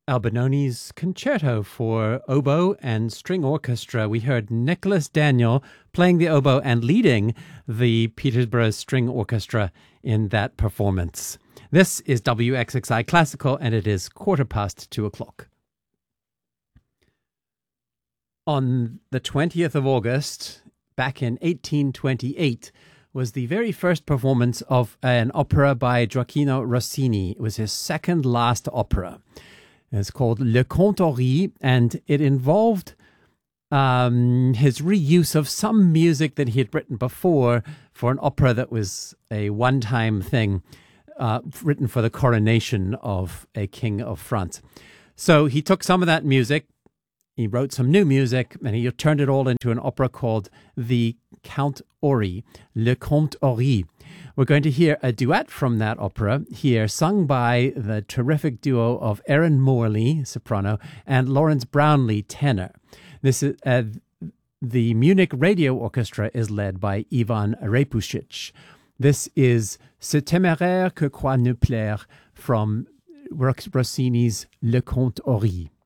Albinoni's Concerto for Oboe and String Orchestra. We heard Nicholas Daniel playing the oboe and leading the Petersburg String Orchestra in that performance. This is WXXI Classical, and it is 2:15. On the 20th of August, back in 1828, was the very first performance of an opera by Gioacchino Rossini. It was his second last opera. It's called Le Conte Horry, and it involved his reuse of some music that he had written before for an opera that was a one-time thing, written for the coronation of a king of France. So he took some of that music, he wrote some new music, and he turned it all into an opera called The Count Horry, Le Conte Horry. We're going to hear a duet from that opera here, sung by the terrific duo of Erin Morley, soprano, and Lawrence Brownlee, tenor. This is the Munich Radio Orchestra is led by Ivan Repusic. This is Ce téméraire que croit nous plaire from Rossini's Le Conte Horry.